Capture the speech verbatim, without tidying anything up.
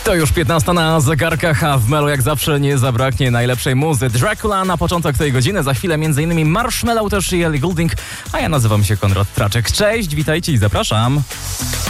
To już piętnasta na zegarkach, a w Melu jak zawsze nie zabraknie najlepszej muzy. Dracula na początek tej godziny, za chwilę m.in. Marshmello też i Ellie Goulding, a ja nazywam się Konrad Traczek. Cześć, witajcie i zapraszam.